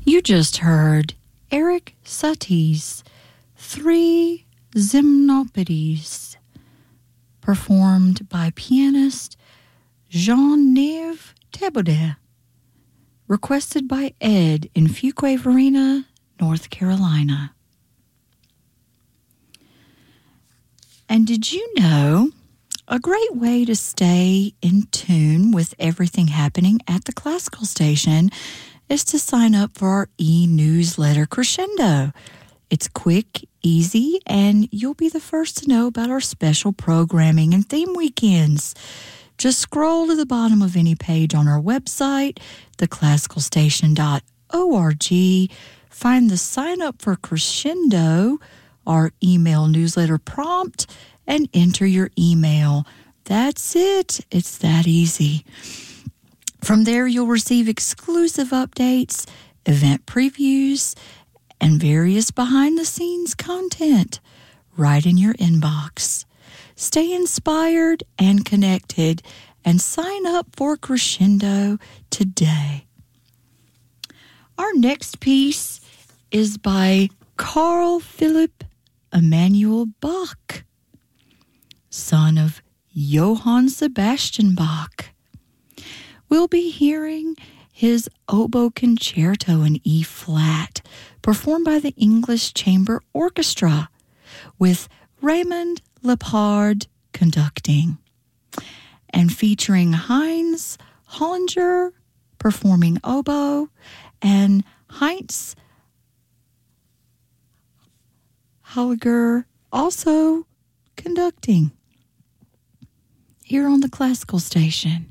You just heard Eric Satie's Three Gymnopédies, performed by pianist Jean-Yves Thibaudet, requested by Ed in Fuquay-Varina, North Carolina. And did you know a great way to stay in tune with everything happening at the classical station is to sign up for our e-newsletter Crescendo. It's quick, easy, and you'll be the first to know about our special programming and theme weekends. Just scroll to the bottom of any page on our website, theclassicalstation.org, find the sign up for Crescendo, our email newsletter prompt, and enter your email. That's it. It's that easy. From there, you'll receive exclusive updates, event previews, and various behind-the-scenes content right in your inbox. Stay inspired and connected, and sign up for Crescendo today. Our next piece is by Carl Philipp Emanuel Bach, son of Johann Sebastian Bach. We'll be hearing his oboe concerto in E-flat, performed by the English Chamber Orchestra, with Raymond Lepard conducting, and featuring Heinz Hollinger performing oboe and Heinz Holliger also conducting, here on the Classical Station.